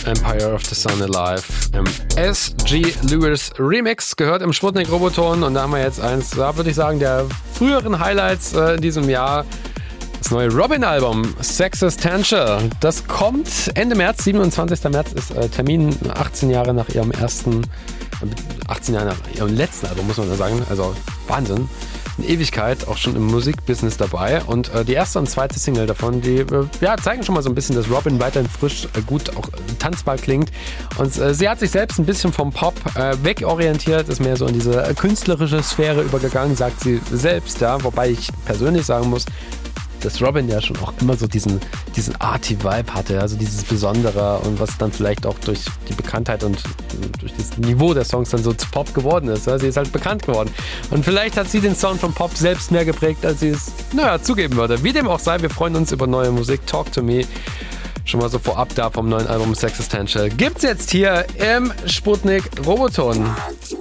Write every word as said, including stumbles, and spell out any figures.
Empire of the Sun Alive im S G Lewis Remix, gehört im Sputnik Roboton, und da haben wir jetzt eins, da würde ich sagen, der früheren Highlights äh, in diesem Jahr. Das neue Robyn-Album, Sexistential. Das kommt Ende März, siebenundzwanzigster März ist äh, Termin, achtzehn Jahre nach ihrem ersten, achtzehn Jahre nach ihrem letzten Album, muss man da sagen. Also Wahnsinn. Eine Ewigkeit, auch schon im Musikbusiness dabei. Und äh, die erste und zweite Single davon, die äh, ja, zeigen schon mal so ein bisschen, dass Robyn weiterhin frisch, äh, gut, auch äh, tanzbar klingt. Und äh, sie hat sich selbst ein bisschen vom Pop äh, wegorientiert, ist mehr so in diese äh, künstlerische Sphäre übergegangen, sagt sie selbst. Ja, wobei ich persönlich sagen muss, dass Robyn ja schon auch immer so diesen, diesen Arty-Vibe hatte, also dieses Besondere, und was dann vielleicht auch durch die Bekanntheit und durch das Niveau der Songs dann so zu Pop geworden ist. Ja, sie ist halt bekannt geworden. Und vielleicht hat sie den Sound von Pop selbst mehr geprägt, als sie es, naja, zugeben würde. Wie dem auch sei, wir freuen uns über neue Musik. Talk to Me. Schon mal so vorab da vom neuen Album Sexistential. Gibt's jetzt hier im Sputnik Roboton.